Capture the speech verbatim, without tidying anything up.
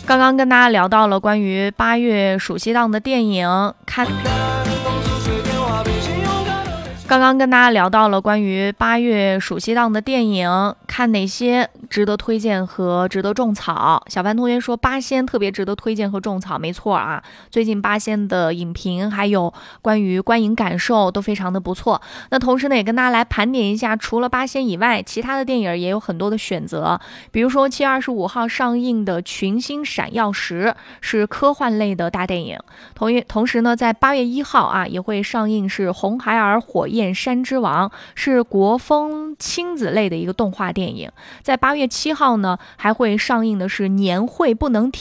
刚刚跟大家聊到了关于八月暑期档的电影，看。刚刚跟大家聊到了关于八月暑期档的电影，看哪些值得推荐和值得种草。小凡同学说八仙特别值得推荐和种草，没错啊，最近八仙的影评还有关于观影感受都非常的不错。那同时呢，也跟大家来盘点一下，除了八仙以外，其他的电影也有很多的选择。比如说七月二十五号上映的《群星闪耀时》是科幻类的大电影，同同时呢，在八月一号啊也会上映是《红孩儿火焰山之王》，是国风亲子类的一个动画电影。在八月七号呢，还会上映的是《年会不能停》。